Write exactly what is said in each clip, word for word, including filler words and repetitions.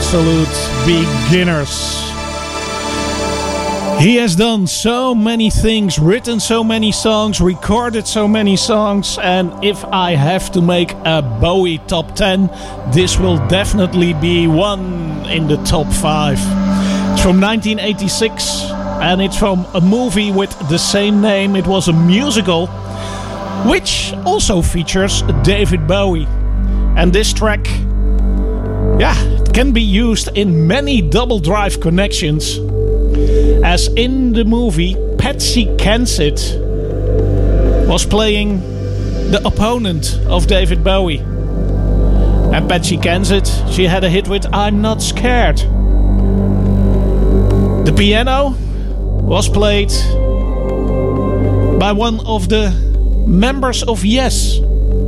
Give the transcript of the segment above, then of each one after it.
absolute beginners. He has done so many things, written so many songs, recorded so many songs, and if I have to make a Bowie top ten, this will definitely be one in the top five. It's from nineteen eighty-six, and it's from a movie with the same name. It was a musical, which also features David Bowie. And this track, yeah, it can be used in many double drive connections. As in the movie, Patsy Kensit was playing the opponent of David Bowie. And Patsy Kensit, she had a hit with I'm Not Scared. The piano was played by one of the members of Yes.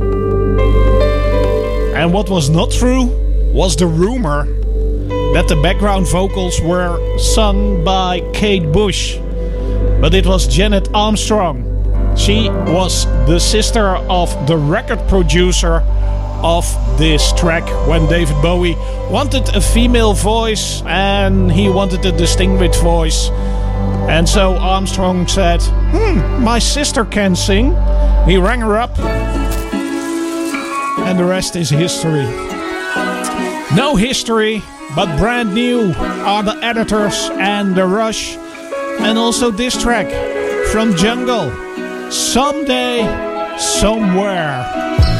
And what was not true was the rumor that the background vocals were sung by Kate Bush. But it was Janet Armstrong. She was the sister of the record producer of this track when David Bowie wanted a female voice and he wanted a distinguished voice. And so Armstrong said, hmm, my sister can sing. He rang her up. And the rest is history. No history, but brand new are the Editors and The Rush. And also this track from Jungle, Someday, Somewhere.